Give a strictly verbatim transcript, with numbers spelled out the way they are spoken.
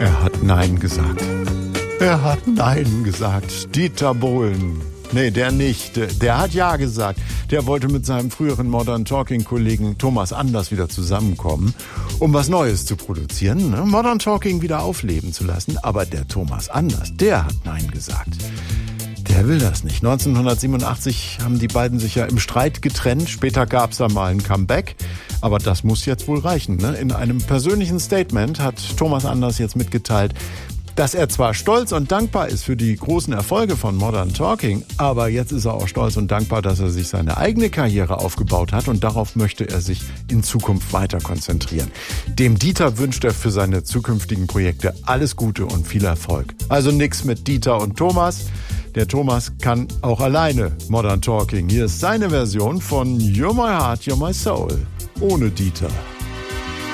Er hat Nein gesagt. Er hat Nein gesagt. Dieter Bohlen. Nee, der nicht. Der hat Ja gesagt. Der wollte mit seinem früheren Modern Talking-Kollegen Thomas Anders wieder zusammenkommen, um was Neues zu produzieren, ne? Modern Talking wieder aufleben zu lassen. Aber der Thomas Anders, der hat Nein gesagt. Der will das nicht. neunzehnhundertsiebenundachtzig haben die beiden sich ja im Streit getrennt. Später gab es da mal ein Comeback. Aber das muss jetzt wohl reichen, ne? In einem persönlichen Statement hat Thomas Anders jetzt mitgeteilt, dass er zwar stolz und dankbar ist für die großen Erfolge von Modern Talking, aber jetzt ist er auch stolz und dankbar, dass er sich seine eigene Karriere aufgebaut hat und darauf möchte er sich in Zukunft weiter konzentrieren. Dem Dieter wünscht er für seine zukünftigen Projekte alles Gute und viel Erfolg. Also nix mit Dieter und Thomas. Der Thomas kann auch alleine Modern Talking. Hier ist seine Version von You're My Heart, You're My Soul. Ohne Dieter.